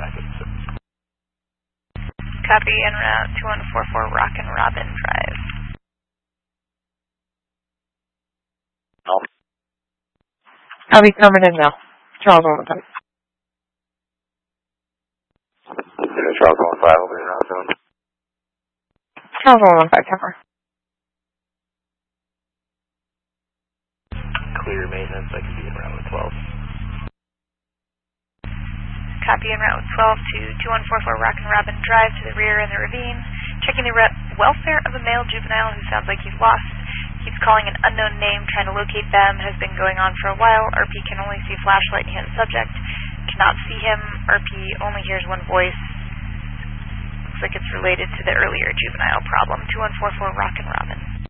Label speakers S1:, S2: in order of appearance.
S1: seconds.
S2: Copy, en route 2144 Rockin' Robin Drive.
S3: Copy, coming in now. Charles 115.
S1: Charles 115, will be en route soon.
S3: Charles 115, cover.
S1: Clear maintenance, I can be en route with 12.
S2: Copy, en route with 12 to 2144 Rockin' Robin Drive to the rear in the ravine. Checking the welfare of a male juvenile who sounds like he's lost. Keeps calling an unknown name, trying to locate them. Has been going on for a while. RP can only see flashlight and hit subject. Cannot see him. RP only hears one voice. Looks like it's related to the earlier juvenile problem. 2144 Rockin' Robin.